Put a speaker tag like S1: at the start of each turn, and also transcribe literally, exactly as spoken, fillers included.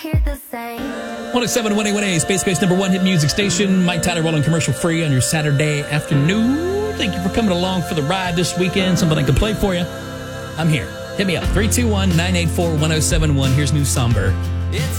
S1: one oh seven point one A, Space Base number one hit music station. Mike Tyler rolling commercial free on your Saturday afternoon. Thank you for coming along for the ride this weekend. Something I can play for you. I'm here. Hit me up. three two one, nine eight four, one oh seven one. Here's New Somber. It's